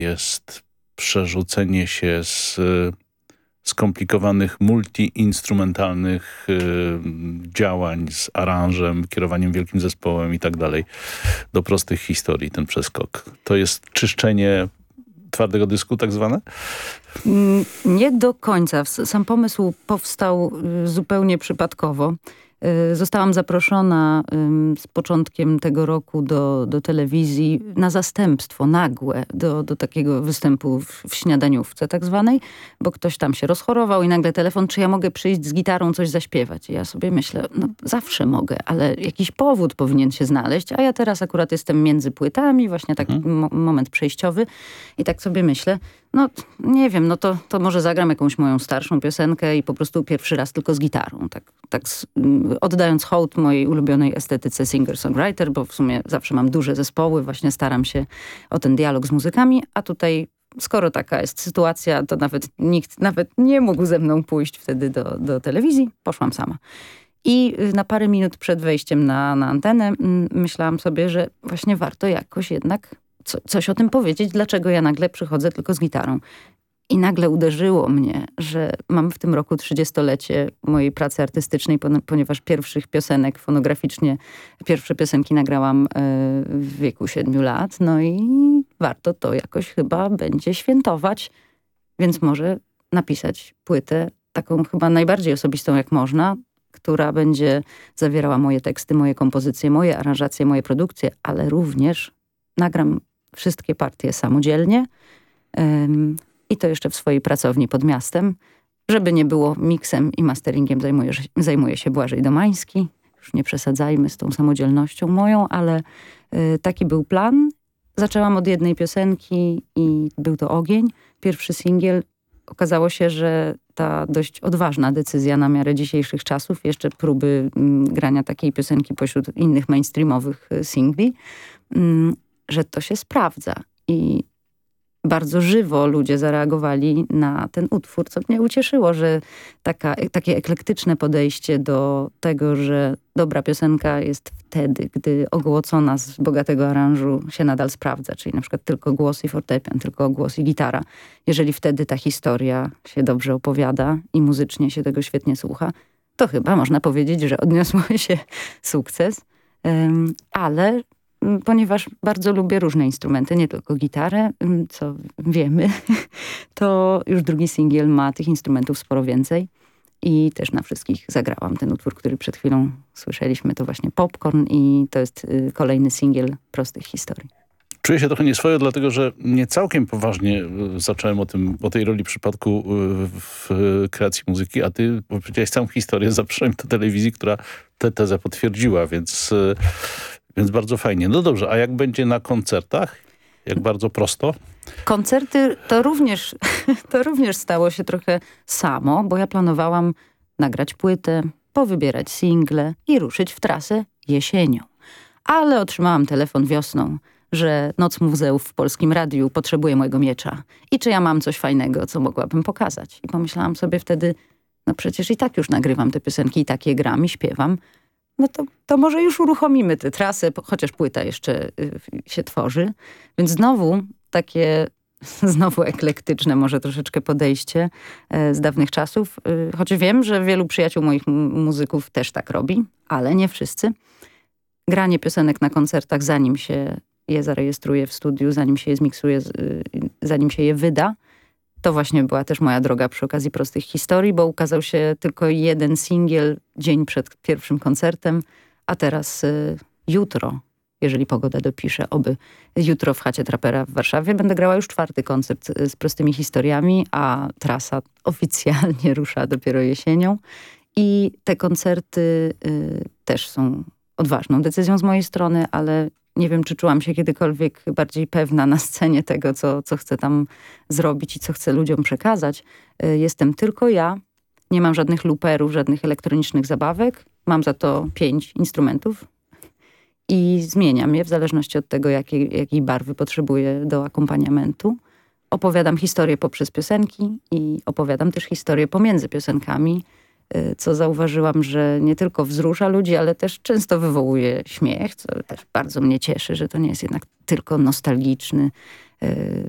jest przerzucenie się z skomplikowanych, multiinstrumentalnych działań z aranżem, kierowaniem wielkim zespołem i tak dalej, do prostych historii, ten przeskok. To jest czyszczenie twardego dysku tak zwane? Nie do końca. Sam pomysł powstał zupełnie przypadkowo. Zostałam zaproszona z początkiem tego roku do telewizji na zastępstwo nagłe do takiego występu w śniadaniówce tak zwanej, bo ktoś tam się rozchorował i nagle telefon, czy ja mogę przyjść z gitarą coś zaśpiewać. I ja sobie myślę, no zawsze mogę, ale jakiś powód powinien się znaleźć, a ja teraz akurat jestem między płytami, właśnie taki moment przejściowy i tak sobie myślę, no nie wiem, no to może zagram jakąś moją starszą piosenkę i po prostu pierwszy raz tylko z gitarą. Tak oddając hołd mojej ulubionej estetyce singer-songwriter, bo w sumie zawsze mam duże zespoły, właśnie staram się o ten dialog z muzykami, a tutaj skoro taka jest sytuacja, to nikt nie mógł ze mną pójść wtedy do telewizji. Poszłam sama. I na parę minut przed wejściem na antenę myślałam sobie, że właśnie warto jakoś jednak coś o tym powiedzieć, dlaczego ja nagle przychodzę tylko z gitarą. I nagle uderzyło mnie, że mam w tym roku 30-lecie mojej pracy artystycznej, ponieważ pierwszych piosenek fonograficznie, pierwsze piosenki nagrałam w wieku 7 lat. No i warto to jakoś chyba będzie świętować. Więc może napisać płytę taką chyba najbardziej osobistą jak można, która będzie zawierała moje teksty, moje kompozycje, moje aranżacje, moje produkcje, ale również nagram wszystkie partie samodzielnie i to jeszcze w swojej pracowni pod miastem. Żeby nie było, miksem i masteringiem zajmuje się Błażej Domański. Już nie przesadzajmy z tą samodzielnością moją, ale taki był plan. Zaczęłam od jednej piosenki i był to Ogień. Pierwszy singiel. Okazało się, że ta dość odważna decyzja na miarę dzisiejszych czasów, jeszcze próby grania takiej piosenki pośród innych mainstreamowych singli, że to się sprawdza. I bardzo żywo ludzie zareagowali na ten utwór, co mnie ucieszyło, że takie eklektyczne podejście do tego, że dobra piosenka jest wtedy, gdy ogłocona z bogatego aranżu się nadal sprawdza, czyli na przykład tylko głos i fortepian, tylko głos i gitara. Jeżeli wtedy ta historia się dobrze opowiada i muzycznie się tego świetnie słucha, to chyba można powiedzieć, że odniosło się sukces. Ale ponieważ bardzo lubię różne instrumenty, nie tylko gitarę, co wiemy, to już drugi singiel ma tych instrumentów sporo więcej i też na wszystkich zagrałam. Ten utwór, który przed chwilą słyszeliśmy, to właśnie Popcorn i to jest kolejny singiel prostych historii. Czuję się trochę nieswojo, dlatego że nie całkiem poważnie zacząłem o tej roli przypadku w kreacji muzyki, a ty powiedziałeś całą historię, zaprosiłem do telewizji, która tę tezę potwierdziła, więc bardzo fajnie. No dobrze, a jak będzie na koncertach? Jak bardzo prosto? Koncerty to również stało się trochę samo, bo ja planowałam nagrać płytę, powybierać single i ruszyć w trasę jesienią. Ale otrzymałam telefon wiosną, że Noc Muzeów w Polskim Radiu potrzebuje mojego miecza. I czy ja mam coś fajnego, co mogłabym pokazać? I pomyślałam sobie wtedy, no przecież i tak już nagrywam te piosenki, i tak je gram i śpiewam. No to może już uruchomimy tę trasę, chociaż płyta jeszcze się tworzy. Więc znowu eklektyczne może troszeczkę podejście z dawnych czasów. Choć wiem, że wielu przyjaciół moich muzyków też tak robi, ale nie wszyscy. Granie piosenek na koncertach, zanim się je zarejestruje w studiu, zanim się je zmiksuje, zanim się je wyda, to właśnie była też moja droga przy okazji prostych historii, bo ukazał się tylko jeden singiel dzień przed pierwszym koncertem, a teraz jutro, jeżeli pogoda dopisze, oby jutro w chacie Trapera w Warszawie będę grała już 4. koncert z prostymi historiami, a trasa oficjalnie rusza dopiero jesienią. I te koncerty też są odważną decyzją z mojej strony, ale nie wiem, czy czułam się kiedykolwiek bardziej pewna na scenie tego, co chcę tam zrobić i co chcę ludziom przekazać. Jestem tylko ja, nie mam żadnych looperów, żadnych elektronicznych zabawek. Mam za to 5 instrumentów i zmieniam je w zależności od tego, jakiej barwy potrzebuję do akompaniamentu. Opowiadam historię poprzez piosenki i opowiadam też historię pomiędzy piosenkami, co zauważyłam, że nie tylko wzrusza ludzi, ale też często wywołuje śmiech, co też bardzo mnie cieszy, że to nie jest jednak tylko nostalgiczny